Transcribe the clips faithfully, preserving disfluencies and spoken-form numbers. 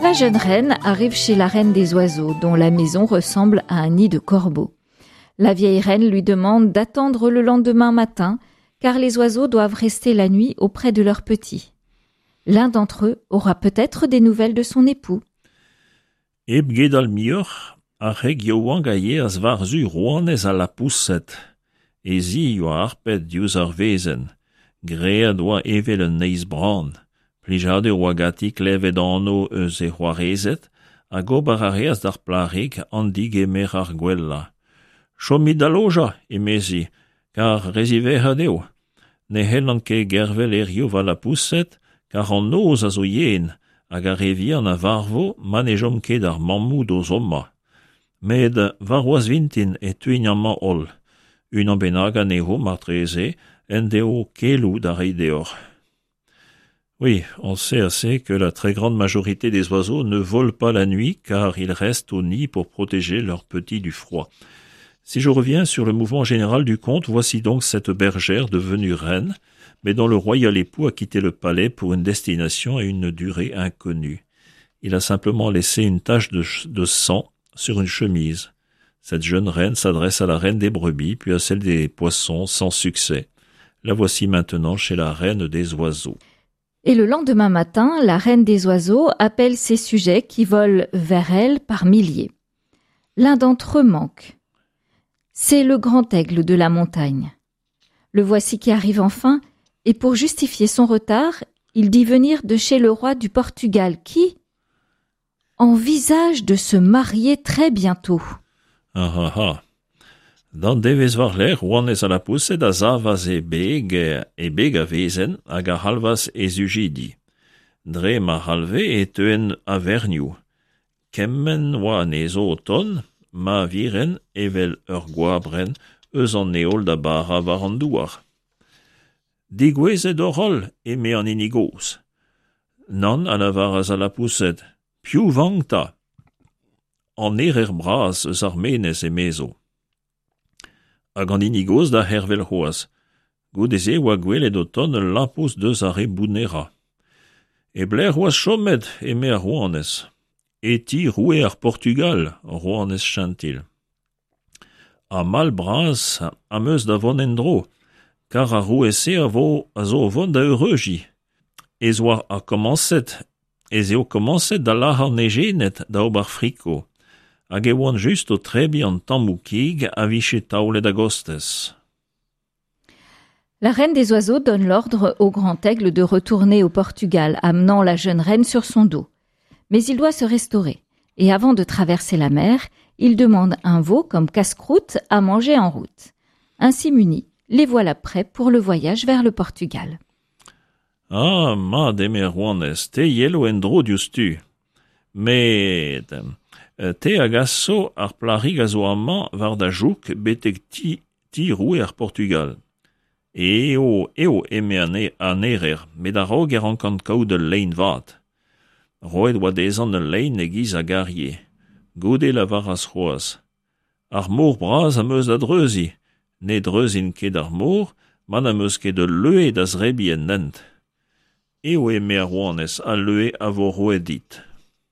La jeune reine arrive chez la reine des oiseaux, dont la maison ressemble à un nid de corbeaux. La vieille reine lui demande d'attendre le lendemain matin, car les oiseaux doivent rester la nuit auprès de leurs petits. L'un d'entre eux aura peut-être des nouvelles de son époux. Eb gedal mior, arreg yoan gaie as var zu roanez a la pousset. Ezi yo arpet dius ar vezen. Grea doa evel un neiz bran. Plijade oagatik levet anno eus e c'hoarezet, a gobar a reaz d'ar plarik andig emer ar gwella. Chomid aloja, emezi, car reziver adeo. Ne hellan ke gervel erio va la pousset, car an noz a zo yen, hag a revian a varvo manejom ket ar mammoud o zomma. Med var oaz vintin e tuignamma ol. Un an benag a neho martreze, en deo kelou da reideor. Oui, on sait assez que la très grande majorité des oiseaux ne volent pas la nuit car ils restent au nid pour protéger leurs petits du froid. Si je reviens sur le mouvement général du conte, voici donc cette bergère devenue reine, mais dont le royal époux a quitté le palais pour une destination et une durée inconnue. Il a simplement laissé une tache de, de sang sur une chemise. Cette jeune reine s'adresse à la reine des brebis, puis à celle des poissons, sans succès. La voici maintenant chez la reine des oiseaux. Et le lendemain matin, la reine des oiseaux appelle ses sujets qui volent vers elle par milliers. L'un d'entre eux manque. C'est le grand aigle de la montagne. Le voici qui arrive enfin, et pour justifier son retard, il dit venir de chez le roi du Portugal qui envisage de se marier très bientôt. Ah ah ah. Dan devez war ler oanez a la pousset da zavaz e beg e beg a vezen hag a halvas e zugidi. Dre ma halve e teuen a verniou. Kemmen oa nezo o ton, ma viren evel ur goabren eus an neol da bara war an douar. Digwezet orol e me an inigoz. Nan a la varaz a la pousset, piou vangta. An erer bras eus ar menez e mezo. Hag an inigoz da hervel c'hoaz. Gout eze oa gwelet o ton ul lapouz deus ar e bounera. E bler oaz chomet e me ar rouanez. E ti roue ar Portugal, rouanez chantil. A mal braz am eus da von endro, kar a rouese a vo a zo von da eureuji. Ez oa a komanset, ez eo komanset da lahar nejenet da ober friko. Hag e oan just o trebi an tammoukig a viche taolet a gostez. La reine des oiseaux donne l'ordre au grand aigle de retourner au Portugal, amenant la jeune reine sur son dos. Mais il doit se restaurer, et avant de traverser la mer, il demande un veau comme casse-croûte à manger en route. Ainsi munis, les voilà prêts pour le voyage vers le Portugal. Ah, ma demer rouanez, te yelo endro diustu. Mais te agasso ar plarig a zo amañ war da jouk betek ti, ti roue ar Portugal. Eo, eo eme an, e, an erer, met a rog er an kant kaout ul lein vat. Roed oa dezan ul lein e giz a garye. Gode la var as c'hoaz. Ar mor braz am eus da dreuzi. Ne dreuzin ket ar mor, man am eus ket ul leue da zrebi en nent. Eo eme a rouanez a leue a vo roed dit.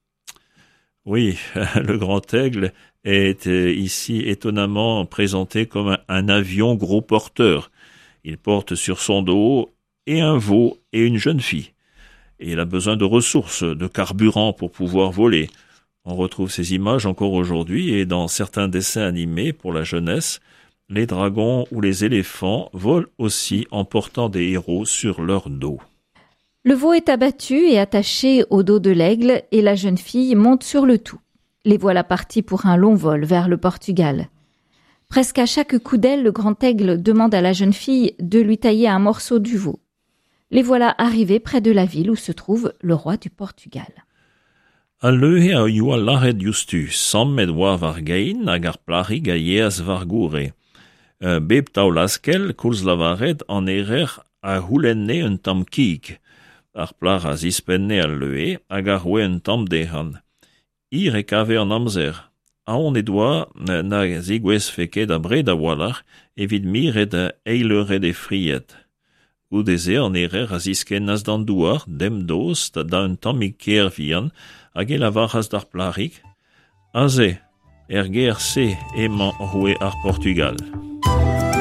Oui, le grand aigle est euh, ici étonnamment présenté comme un, un avion gros porteur. Il porte sur son dos et un veau et une jeune fille. Et il a besoin de ressources, de carburant pour pouvoir voler. On retrouve ces images encore aujourd'hui et dans certains dessins animés pour la jeunesse, les dragons ou les éléphants volent aussi en portant des héros sur leur dos. Le veau est abattu et attaché au dos de l'aigle et la jeune fille monte sur le tout. Les voilà partis pour un long vol vers le Portugal. Presque à chaque coup d'aile, le grand aigle demande à la jeune fille de lui tailler un morceau du veau. Les voilà arrivés près de la ville où se trouve le roi du Portugal. A leue a yoa laret justu, sammet oa var gein hag ar plarig a yeaz var goure. Uh, bep taolaskel koulz lavaret an erer a houlenne un tam kig. Ar plar a zispenne al leue hag ar roe un tam dehan. Ir e kave an amzer. A on e doa na zigwez feket a bred a walar evit miret a eileuret e friet. goude eze an erer a zisken az d'an douar, dem dost da un tammig ker vian, hag e lavarras d'ar plarik, a ze, er ger se emañ roe ar Portugal.